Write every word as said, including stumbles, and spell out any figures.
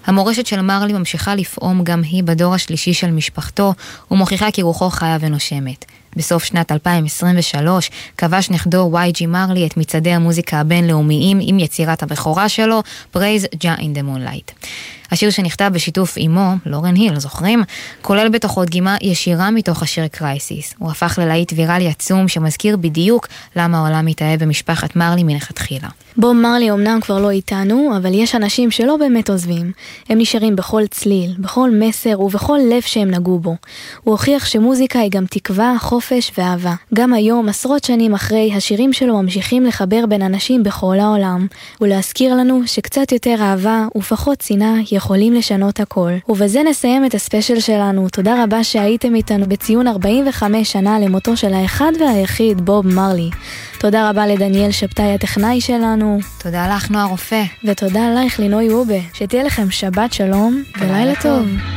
המורשת של מרלי ממשיכה לפעום גם היא בדור השלישי של משפחתו, ומוכיחה כי רוחו חיה ונושמת. בסוף שנת אלפיים עשרים ושלוש כבש נכדו וואי ג'י מרלי את מצעדי המוזיקה הבינלאומיים עם יצירת הבכורה שלו, Praise Ja in the Moonlight. השיר שנכתב בשיתוף עמו, לורן היל, זוכרים? כולל בתוכו דגימה ישירה מתוך השיר קרייסיס. הוא הפך ללהיט ויראלי עצום שמזכיר בדיוק למה העולם מתאהב במשפחת מרלי מלכתחילה. בוב מרלי אומנם כבר לא איתנו, אבל יש אנשים שלא באמת עוזבים. הם נשארים בכל צליל, בכל מסר ובכל לב שהם נגעו בו. הוא הוכיח שמוזיקה היא גם תקווה, חופש ואהבה. גם היום, עשרות שנים אחרי, השירים שלו ממשיכים לחבר בין אנשים בכל העולם, ולהזכיר לנו שקצת יותר אהבה ופחות שנאה יכולים לשנות הכל. ובזה נסיים את הספיישל שלנו. תודה רבה שהייתם איתנו בציון ארבעים וחמש שנה למותו של האחד והיחיד בוב מרלי. תודה רבה לדניאל שבתאי הטכנאי שלנו. תודה לך נועה רופא. ותודה לך לינוי וובה. שתהיה לכם שבת שלום ולילה טוב.